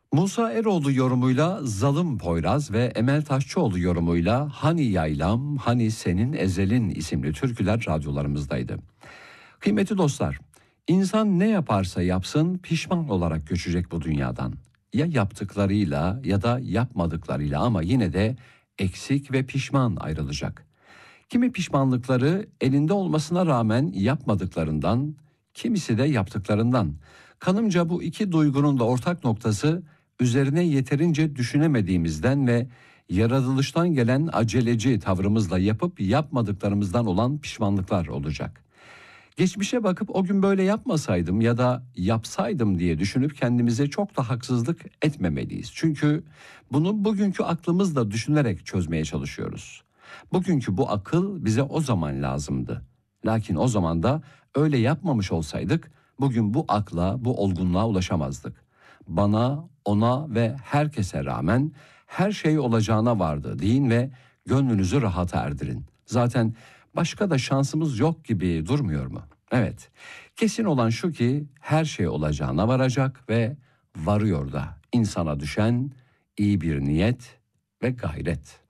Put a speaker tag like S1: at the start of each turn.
S1: Musa Eroğlu yorumuyla Zalım Poyraz ve Emel Taşçıoğlu yorumuyla Hani Yaylam, Hani Senin Ezelin isimli türküler radyolarımızdaydı. Kıymetli dostlar, insan ne yaparsa yapsın pişman olarak göçecek bu dünyadan. Ya yaptıklarıyla ya da yapmadıklarıyla ama yine de eksik ve pişman ayrılacak. Kimi pişmanlıkları elinde olmasına rağmen yapmadıklarından, kimisi de yaptıklarından. Kanımca bu iki duygunun da ortak noktası üzerine yeterince düşünemediğimizden ve yaratılıştan gelen aceleci tavrımızla yapıp yapmadıklarımızdan olan pişmanlıklar olacak. Geçmişe bakıp o gün böyle yapmasaydım ya da yapsaydım diye düşünüp kendimize çok da haksızlık etmemeliyiz. Çünkü bunu bugünkü aklımızla düşünerek çözmeye çalışıyoruz. Bugünkü bu akıl bize o zaman lazımdı. Lakin o zaman da öyle yapmamış olsaydık bugün bu akla, bu olgunluğa ulaşamazdık. Bana, ona ve herkese rağmen her şey olacağına vardı deyin ve gönlünüzü rahata erdirin. Zaten başka da şansımız yok gibi durmuyor mu? Evet, kesin olan şu ki her şey olacağına varacak ve varıyor da insana düşen iyi bir niyet ve gayret.